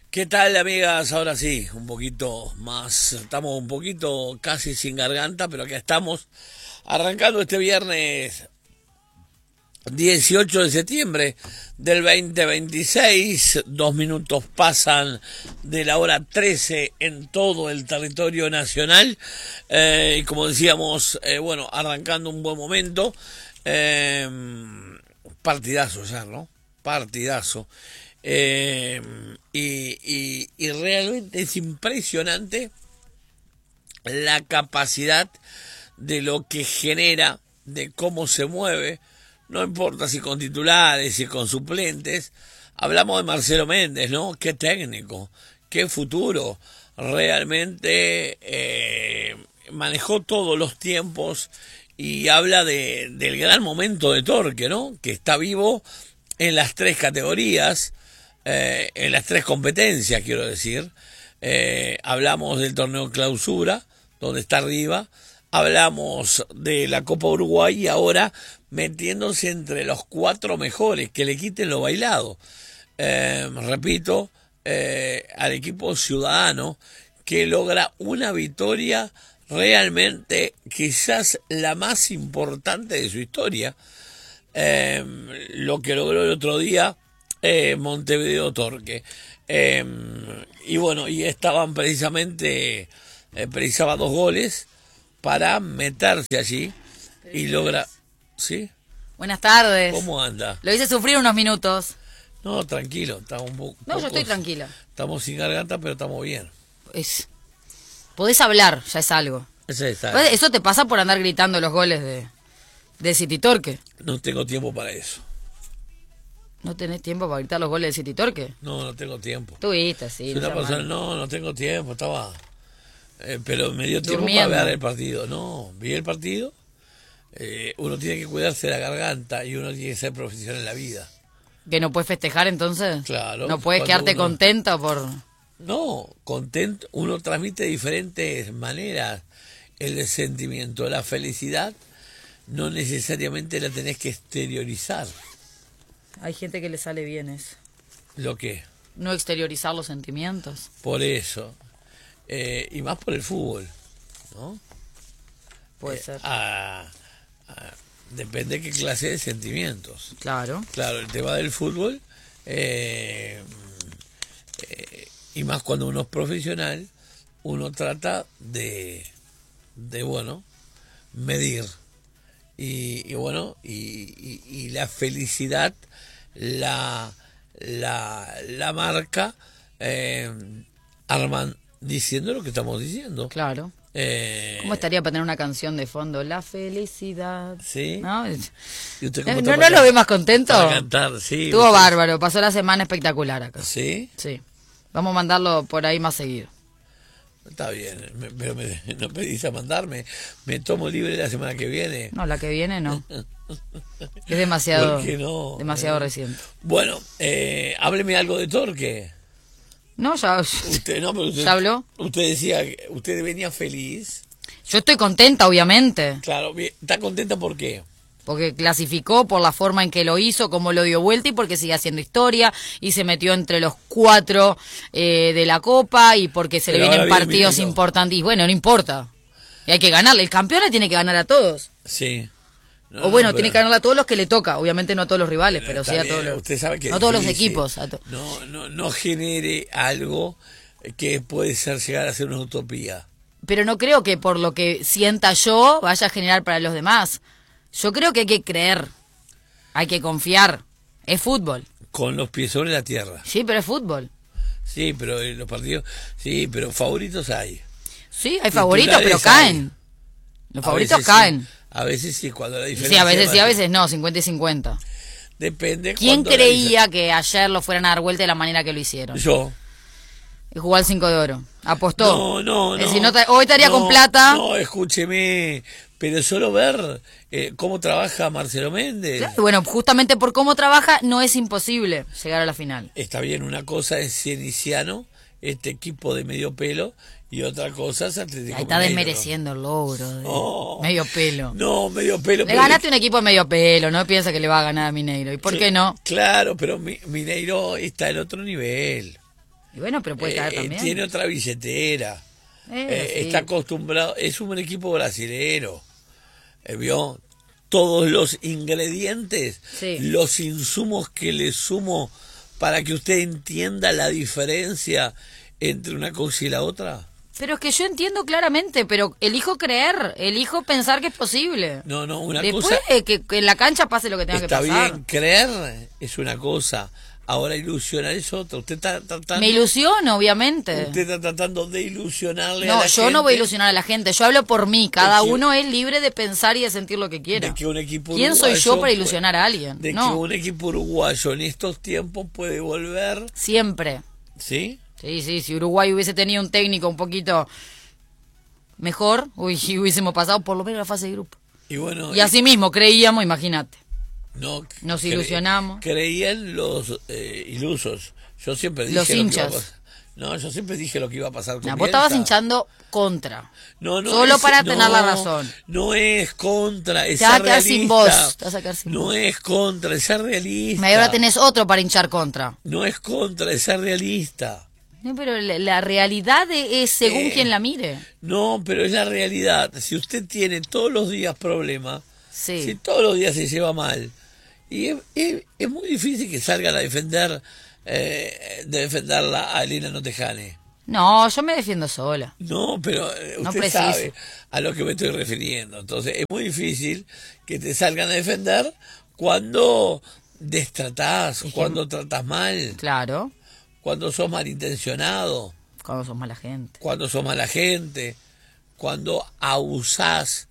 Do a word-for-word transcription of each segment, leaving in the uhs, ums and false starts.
¿Qué tal, amigas? Ahora sí, un poquito más, estamos un poquito casi sin garganta, pero acá estamos arrancando este viernes dieciocho de septiembre del veinte veintiséis. Dos minutos pasan de la hora trece en todo el territorio nacional. Eh, y como decíamos, eh, bueno, arrancando un buen momento. Eh, partidazo ya, ¿no? Partidazo. Eh, y, y, y realmente es impresionante la capacidad de lo que genera, de cómo se mueve, no importa si con titulares, si con suplentes. Hablamos de Marcelo Méndez, ¿no? Qué técnico, qué futuro, realmente eh, manejó todos los tiempos y habla de, del gran momento de Torque, ¿no? Que está vivo en las tres categorías. Eh, en las tres competencias, quiero decir. Eh, hablamos del torneo Clausura, donde está arriba. Hablamos de la Copa Uruguay y ahora metiéndose entre los cuatro mejores, que le quiten lo bailado. Eh, repito, eh, al equipo ciudadano que logra una victoria realmente quizás la más importante de su historia. Eh, lo que logró el otro día Eh, Montevideo Torque. Eh, y bueno, y estaban precisamente, eh, precisaba dos goles para meterse allí y logra. ¿Sí? Buenas tardes. ¿Cómo anda? Lo hice sufrir unos minutos. No, tranquilo, estamos un poco. No, yo estoy tranquila. Estamos sin garganta, pero estamos bien. Es, podés hablar, ya es algo. Ese está. Eso te pasa por andar gritando los goles de, de City Torque. No tengo tiempo para eso. ¿No tenés tiempo para gritar los goles de City Torque? No, no tengo tiempo. Tuviste, sí. No, persona, no, no tengo tiempo, estaba... Eh, pero me dio tiempo Durmiendo. para ver el partido. No, vi el partido. Eh, uno tiene que cuidarse la garganta y uno tiene que ser profesional en la vida. ¿Que no puedes festejar entonces? Claro. ¿No puedes quedarte uno... contento por...? No, contento. Uno transmite de diferentes maneras el sentimiento. La felicidad no necesariamente la tenés que exteriorizar. Hay gente que le sale bien eso. ¿Lo qué? No exteriorizar los sentimientos. Por eso. Eh, y más por el fútbol, ¿no? Puede eh, ser. A, a, depende de qué clase de sentimientos. Claro. Claro, el tema del fútbol, eh, eh, y más cuando uno es profesional, uno trata de, de bueno, medir. Y, y bueno, y, y, y la felicidad la la, la marca eh, arman diciendo lo que estamos diciendo. Claro. Eh, ¿Cómo estaría para tener una canción de fondo? La felicidad. Sí. ¿No? ¿Y usted ¿No, cómo no, está lo ve más contento? para cantar? Sí. Estuvo usted... bárbaro, pasó la semana espectacular acá. ¿Sí? Sí. Vamos a mandarlo por ahí más seguido. Está bien, me, pero me, no pedís a mandarme. Me tomo libre la semana que viene. No, la que viene no. Es demasiado, ¿Por qué no? demasiado eh, reciente. Bueno, eh, hábleme algo de Torque. No, ya, Usted, no, pero usted, ¿ya habló? Usted decía que usted venía feliz. Yo estoy contenta, obviamente. Claro, bien, ¿está contenta por qué? Porque clasificó por la forma en que lo hizo, cómo lo dio vuelta y porque sigue haciendo historia y se metió entre los cuatro eh, de la Copa y porque se Pero le vienen ahora viene partidos Mineiro. importantes. Y bueno, no importa. Y hay que ganarle. El campeón le tiene que ganar a todos. Sí. No, o bueno, no, tiene pero- que ganarle a todos los que le toca. Obviamente no a todos los rivales, pero Está sí a bien, todos los, usted sabe que no a todos los difícil. equipos. A to- No, no, no genere algo que puede ser llegar a ser una utopía. Pero no creo que por lo que sienta yo vaya a generar para los demás. Yo creo que hay que creer. Hay que confiar. Es fútbol. Con los pies sobre la tierra. Sí, pero es fútbol. Sí, pero en los partidos, sí, pero favoritos hay. Sí, hay favoritos, pero Titulares hay. caen. Los A favoritos veces caen. sí, a veces sí, cuando la diferencia Sí, a veces va sí, a ser- veces no, cincuenta y cincuenta. Depende. ¿Quién cuando la creía que ayer lo fueran a dar vuelta de la manera que lo hicieron? difer- Yo. Y jugó al cinco de oro. Apostó. No, no, Es no. decir, no te- hoy estaría No, con plata. No, escúcheme. Pero solo ver eh, cómo trabaja Marcelo Méndez. Claro, bueno, justamente por cómo trabaja, no es imposible llegar a la final. Está bien, una cosa es Cienciano, este equipo de medio pelo, y otra cosa es Atlético Ahí está Mineiro. desmereciendo el logro de No. medio pelo. No, medio pelo. Le pero- ganaste un equipo de medio pelo, no piensa que le va a ganar a Mineiro. ¿Y por Cl- qué no? Claro, pero Mi- Mineiro está en otro nivel. Y bueno, pero puede caer Eh, también. tiene otra billetera. Eh, Eh, sí. Está acostumbrado, es un equipo brasilero. Eh, ¿Vio? Todos los ingredientes, Sí. los insumos que le sumo para que usted entienda la diferencia entre una cosa y la otra. Pero es que yo entiendo claramente, pero elijo creer, elijo pensar que es posible. No, no, una Después cosa de que, que en la cancha pase lo que tenga que está pasar. bien, creer es una cosa, ahora ilusionar es otra. Usted está tratando, Me ilusiono, obviamente. usted está tratando de ilusionarle a No, la yo gente no voy a ilusionar a la gente, yo hablo por mí. Cada que- uno es libre de pensar y de sentir lo que quiera. de que un equipo ¿Quién soy yo uruguayo para ilusionar a alguien? De que No, un equipo uruguayo en estos tiempos puede volver, siempre. ¿sí? Sí, sí, si Uruguay hubiese tenido un técnico un poquito mejor, uy, hubiésemos pasado por lo menos la fase de grupo. Y bueno, Y así mismo creíamos, imagínate. no, Nos cre- ilusionamos. Creían los eh, ilusos. Yo siempre dije Los lo que iba a hinchas. pasar. No, yo siempre dije lo que iba a pasar con Nah, vos estabas Bielsa. hinchando contra. No, no Solo es- para no, tener la razón. No es contra, es Te vas a ser quedar realista. sin voz, te vas a quedar sin no voz. es contra, es ser realista. Y ahora tenés otro para hinchar contra. No es contra, es ser realista. No, pero la, la realidad de- es según Eh. quien la mire. No, pero es la realidad. Si usted tiene todos los días problemas, Sí. si todos los días se lleva mal, y es, es- es muy difícil que salgan a defender, eh, de defenderla a Elena Notejane. No, yo me defiendo sola. No, pero eh, No usted preciso. sabe a lo que me estoy refiriendo. Entonces, es muy difícil que te salgan a defender cuando destratás, Es que- cuando tratás mal, Claro, cuando sos malintencionado, cuando sos mala gente. cuando sos mala gente, cuando abusás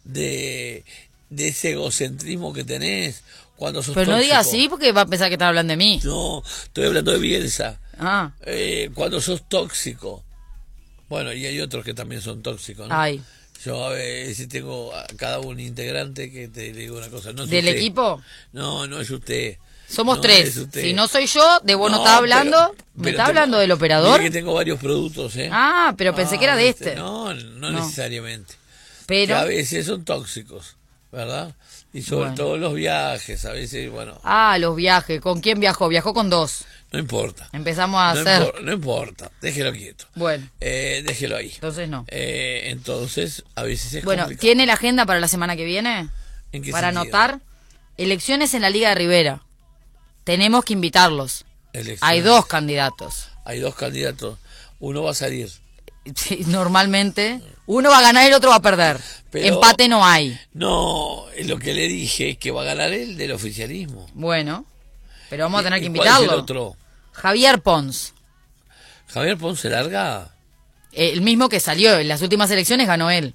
de, de ese egocentrismo que tenés, cuando sos Pero no digas tóxico. así porque va a pensar que estás hablando de mí. No, estoy hablando de Bielsa. Ah, Eh, cuando sos tóxico. Bueno, y hay otros que también son tóxicos, ¿no? ay. Yo a veces tengo a cada un integrante que te digo una cosa. No es ¿Del usted. equipo? No, no es usted. Somos No tres. es usted. Si no soy yo, de vos no, estás hablando. pero- ¿Me pero estás tengo- hablando del operador? mire que tengo varios productos, ¿eh? Ah, pero pensé que era de ¿viste? este. No, no, No. necesariamente. Pero, Que a veces son tóxicos, ¿verdad? Y sobre Bueno. todo los viajes, a veces, bueno, ah, los viajes. ¿Con quién viajó? Viajó con dos. no importa. Empezamos a No, hacer. impor- no importa, déjelo quieto. Bueno, Eh, déjelo ahí. entonces no. Eh, entonces, a veces es Bueno, complicado. ¿tiene la agenda para la semana que viene? ¿En qué Para sentido? anotar. Elecciones en la Liga de Rivera. Tenemos que invitarlos. Elecciones. Hay dos candidatos. Hay dos candidatos. Uno va a salir. Sí, normalmente uno va a ganar y el otro va a perder. Pero- Empate no hay. No, lo que le dije es que va a ganar el del oficialismo. Bueno, pero vamos a tener que ¿Y cuál es el invitarlo. otro? Javier Pons, Javier Ponce larga. el mismo que salió en las últimas elecciones, ganó él.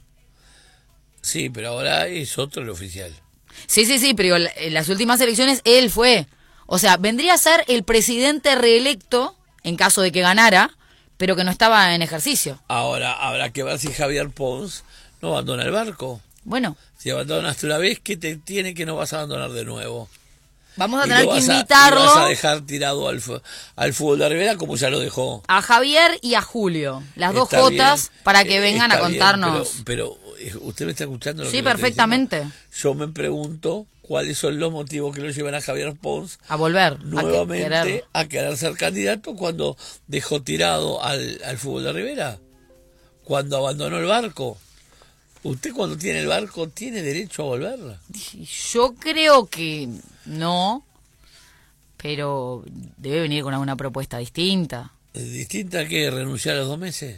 Sí, pero ahora es otro el oficial. Sí, sí, sí, pero en las últimas elecciones él fue. O sea, vendría a ser el presidente reelecto en caso de que ganara, pero que no estaba en ejercicio. Ahora habrá que ver si Javier Pons no abandona el barco. Bueno, Si abandonaste una vez, ¿qué te tiene que no vas a abandonar de nuevo? vamos a Y tener lo que vas a- y invitarlo vas a dejar tirado al, fu- al fútbol de Rivera como ya lo dejó. a Javier y a Julio, las dos Está Jotas, bien, para que eh, vengan a está bien, contarnos. pero, pero, eh, usted me está escuchando lo Sí, que le estoy perfectamente. diciendo? Yo me pregunto cuáles son los motivos que lo llevan a Javier Pons A volver. a que- nuevamente querer. a querer ser candidato cuando dejó tirado al, al fútbol de Rivera, cuando abandonó el barco. Usted cuando tiene el barco tiene derecho a volver. Yo creo que no, pero debe venir con alguna propuesta distinta. ¿Es distinta que renunciar a los dos meses?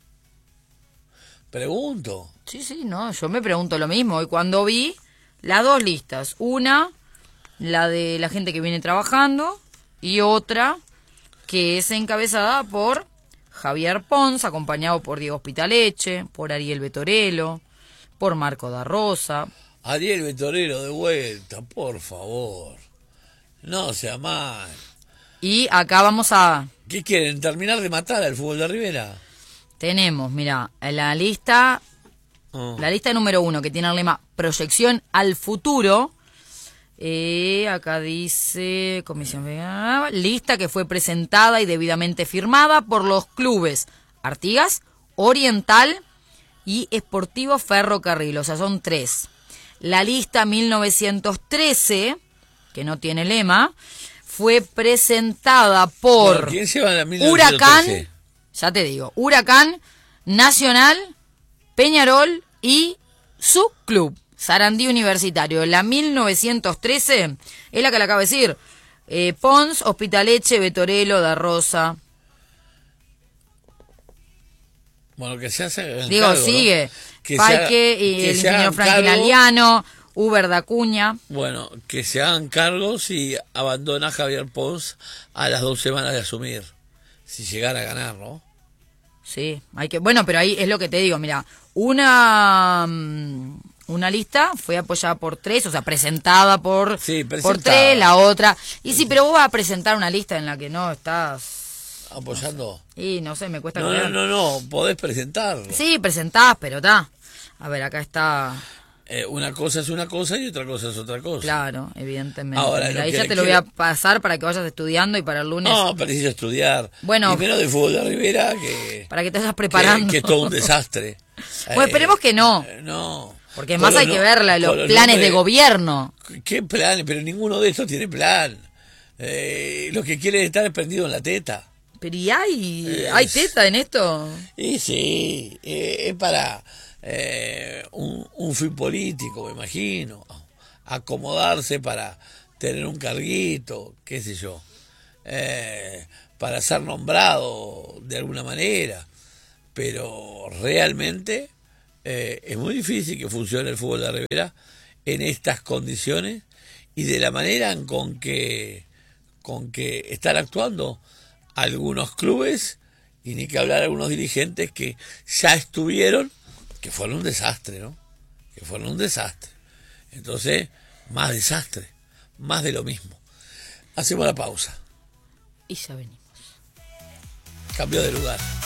Pregunto. Sí, sí, no, yo me pregunto lo mismo. Y cuando vi las dos listas, una, la de la gente que viene trabajando, y otra, que es encabezada por Javier Pons, acompañado por Diego Hospitaleche, por Ariel Betorelo, por Marco da Rosa. Ariel Betorero de vuelta, por favor. No sea mal. Y acá vamos a... ¿Qué quieren? ¿Terminar de matar al fútbol de Rivera? Tenemos, mira, la lista... Oh. La lista número uno, que tiene el lema Proyección al Futuro. Eh, acá dice Comisión Vegana, lista que fue presentada y debidamente firmada por los clubes Artigas, Oriental y Sportivo Ferrocarril, o sea, son tres. La lista mil novecientos trece, que no tiene lema, fue presentada por Bueno, ¿quién lleva la mil novecientos trece? Huracán, ya te digo, Huracán, Nacional, Peñarol y su club, Sarandí Universitario. La mil novecientos trece es la que le acabo de decir. Eh, Pons, Hospitaleche, Betorelo, Da Rosa. Bueno, que se hace. Digo, cargo, sigue. ¿no? Que Paike, se, y que el se ingeniero hagan Franklin cargo, Aliano, Uber Dacuña. Bueno, que se hagan cargo si abandona Javier Pons a las dos semanas de asumir. Si llegara a ganar, ¿no? Sí, hay que. Bueno, pero ahí es lo que te digo, mira, una mm, una lista fue apoyada por tres, o sea, presentada por, Sí, por presentada. tres, la otra. Y sí, pero vos vas a presentar una lista en la que no estás. Apoyando. Y no sé, me cuesta No, creer. no, no, no, podés presentarlo. Sí, presentás, pero está. A ver, acá está. Eh, una cosa es una cosa y otra cosa es otra cosa. Claro, evidentemente. Ahora, Mira, lo ahí que ya le te lo voy a quiero- pasar para que vayas estudiando y para el lunes. No, preciso estudiar. Bueno. Y menos del fútbol de Rivera, que, Para que te vayas que, preparando. que es todo un desastre. Bueno, esperemos que no. eh, no. Porque Con más hay los que no- ver la- los con los planes de nombres- gobierno. ¿Qué planes? Pero ninguno de estos tiene plan. Eh, lo que quieren es estar prendido en la teta. Pero ¿y hay, Es- hay teta en esto? Y sí, eh, es para eh, un, un fin político, me imagino. Acomodarse para tener un carguito, qué sé yo. Eh, para ser nombrado de alguna manera. Pero realmente eh, es muy difícil que funcione el fútbol de Rivera en estas condiciones y de la manera en con que con que están actuando algunos clubes y ni que hablar algunos dirigentes que ya estuvieron, que fueron un desastre, ¿no? Que fueron un desastre. Entonces, más desastre, más de lo mismo. Hacemos la pausa. Y ya venimos. Cambio de lugar.